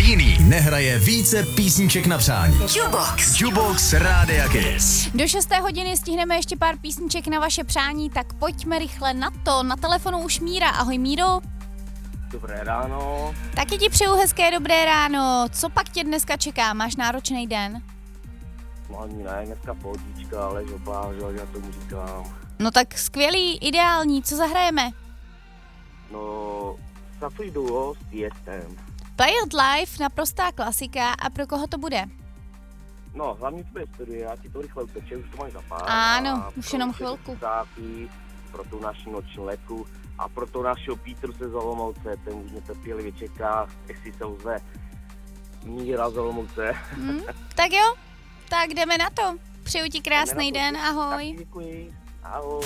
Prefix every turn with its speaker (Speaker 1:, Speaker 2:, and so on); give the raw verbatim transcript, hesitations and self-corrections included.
Speaker 1: jiný nehraje více písniček na přání.
Speaker 2: Jukebox.
Speaker 1: Jukebox Rádia Kiss.
Speaker 3: Do šesté hodiny stihneme ještě pár písniček na vaše přání, tak pojďme rychle na to. Na telefonu už Míra. Ahoj Míro.
Speaker 4: Dobré ráno.
Speaker 3: Taky ti přeju hezké dobré ráno. Co pak tě dneska čeká? Máš náročný den?
Speaker 4: No ani ne, dneska pohodička, ale žoba, že já tomu říkám.
Speaker 3: No tak skvělý, ideální. Co zahrajeme?
Speaker 4: No, Safri Duo s Tiestem.
Speaker 3: Play It Live, naprostá klasika. A pro koho to bude?
Speaker 4: No, hlavně to bude studie, já ti to rychle uteče, už to máš zapát.
Speaker 3: Ano,
Speaker 4: A
Speaker 3: už
Speaker 4: pro
Speaker 3: jenom
Speaker 4: všechny
Speaker 3: chvilku.
Speaker 4: Státy, pro tu naši noční letku a pro to našeho Pítru se z Olomouce, ten už netrpělivě čeká, jestli se ozve Míra z Olomouce.
Speaker 3: Hmm, tak jo, tak jdeme na to. Přeju ti krásný
Speaker 4: Jdeme na
Speaker 3: den,
Speaker 4: to.
Speaker 3: ahoj.
Speaker 4: Taky děkuji, ahoj.